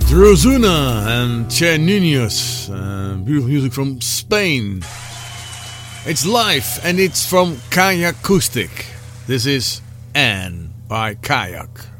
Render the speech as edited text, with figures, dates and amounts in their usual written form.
Drozuna and Che Nunez. Beautiful music from Spain. It's live and it's from Kayak Acoustic. This is Anne by Kayak.